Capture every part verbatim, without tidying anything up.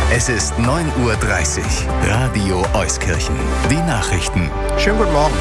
Es ist neun Uhr dreißig. Radio Euskirchen. Die Nachrichten. Schönen guten Morgen.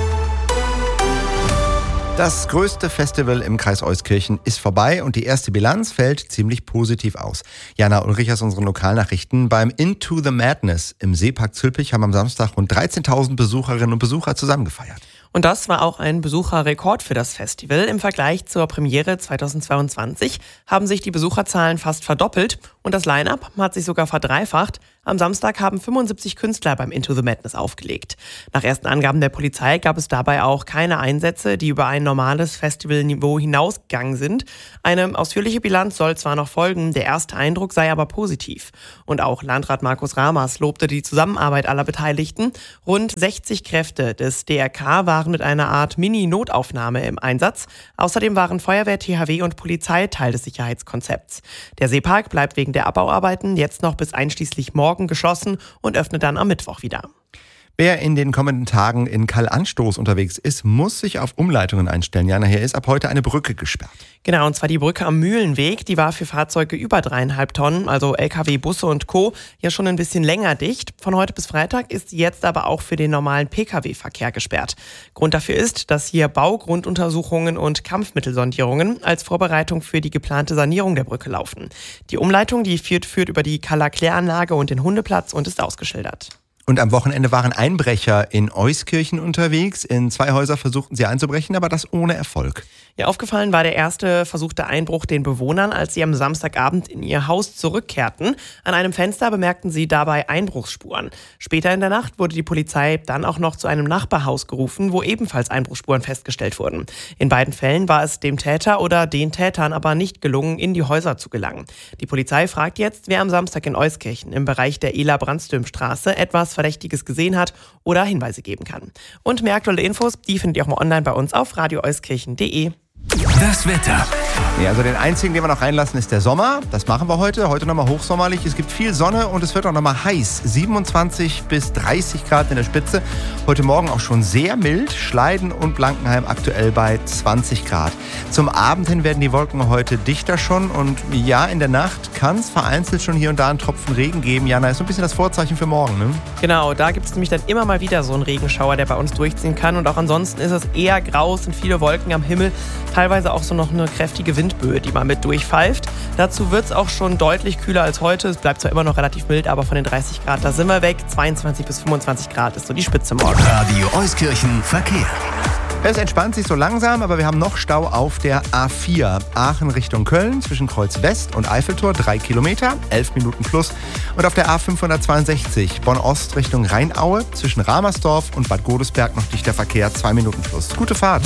Das größte Festival im Kreis Euskirchen ist vorbei und die erste Bilanz fällt ziemlich positiv aus. Jana Ulrich aus unseren Lokalnachrichten. Beim Into the Madness im Seepark Zülpich haben am Samstag rund dreizehntausend Besucherinnen und Besucher zusammen gefeiert. Und das war auch ein Besucherrekord für das Festival. Im Vergleich zur Premiere zweitausendzweiundzwanzig haben sich die Besucherzahlen fast verdoppelt und das Line-Up hat sich sogar verdreifacht. Am Samstag haben fünfundsiebzig Künstler beim Into the Madness aufgelegt. Nach ersten Angaben der Polizei gab es dabei auch keine Einsätze, die über ein normales Festivalniveau hinausgegangen sind. Eine ausführliche Bilanz soll zwar noch folgen, der erste Eindruck sei aber positiv. Und auch Landrat Markus Ramers lobte die Zusammenarbeit aller Beteiligten. Rund sechzig Kräfte des D R K waren mit einer Art Mini-Notaufnahme im Einsatz. Außerdem waren Feuerwehr, T H W und Polizei Teil des Sicherheitskonzepts. Der Seepark bleibt wegen der Abbauarbeiten jetzt noch bis einschließlich morgen geschlossen und öffnet dann am Mittwoch wieder. Wer in den kommenden Tagen in Kallanstoß unterwegs ist, muss sich auf Umleitungen einstellen. Ja, nachher ist ab heute eine Brücke gesperrt. Genau, und zwar die Brücke am Mühlenweg. Die war für Fahrzeuge über dreieinhalb Tonnen, also L K W, Busse und Co., ja schon ein bisschen länger dicht. Von heute bis Freitag ist sie jetzt aber auch für den normalen P K W-Verkehr gesperrt. Grund dafür ist, dass hier Baugrunduntersuchungen und Kampfmittelsondierungen als Vorbereitung für die geplante Sanierung der Brücke laufen. Die Umleitung, die führt, führt über die Kala-Kläranlage und den Hundeplatz und ist ausgeschildert. Und am Wochenende waren Einbrecher in Euskirchen unterwegs. In zwei Häuser versuchten sie einzubrechen, aber das ohne Erfolg. Ja, aufgefallen war der erste versuchte Einbruch den Bewohnern, als sie am Samstagabend in ihr Haus zurückkehrten. An einem Fenster bemerkten sie dabei Einbruchsspuren. Später in der Nacht wurde die Polizei dann auch noch zu einem Nachbarhaus gerufen, wo ebenfalls Einbruchsspuren festgestellt wurden. In beiden Fällen war es dem Täter oder den Tätern aber nicht gelungen, in die Häuser zu gelangen. Die Polizei fragt jetzt, wer am Samstag in Euskirchen im Bereich der Ela-Brandström-Straße etwas Verdächtiges gesehen hat oder Hinweise geben kann. Und mehr aktuelle Infos, die findet ihr auch mal online bei uns auf radio euskirchen punkt de. Das Wetter. Ja, also den einzigen, den wir noch reinlassen, ist der Sommer. Das machen wir heute. Heute nochmal hochsommerlich. Es gibt viel Sonne und es wird auch nochmal heiß. siebenundzwanzig bis dreißig Grad in der Spitze. Heute Morgen auch schon sehr mild. Schleiden und Blankenheim aktuell bei zwanzig Grad. Zum Abend hin werden die Wolken heute dichter schon. Und ja, in der Nacht kann es vereinzelt schon hier und da einen Tropfen Regen geben. Jana, ist so ein bisschen das Vorzeichen für morgen, ne? Genau, da gibt es nämlich dann immer mal wieder so einen Regenschauer, der bei uns durchziehen kann. Und auch ansonsten ist es eher grau, es sind viele Wolken am Himmel. Teilweise auch so noch eine kräftige Windböe, die mal mit durchpfeift. Dazu wird es auch schon deutlich kühler als heute. Es bleibt zwar immer noch relativ mild, aber von den dreißig Grad, da sind wir weg. zweiundzwanzig bis fünfundzwanzig Grad ist so die Spitze morgen. Radio Euskirchen Verkehr. Es entspannt sich so langsam, aber wir haben noch Stau auf der A vier. Aachen Richtung Köln zwischen Kreuz West und Eiffeltor, drei Kilometer, elf Minuten plus. Und auf der A fünfhundertzweiundsechzig Bonn Ost Richtung Rheinaue zwischen Ramersdorf und Bad Godesberg noch dichter Verkehr, zwei Minuten plus. Gute Fahrt.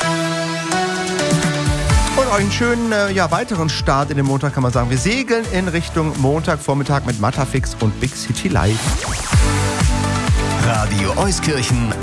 Und euch einen schönen äh, ja, weiteren Start in den Montag, kann man sagen. Wir segeln in Richtung Montagvormittag mit Matterfix und Big City Live. Radio Euskirchen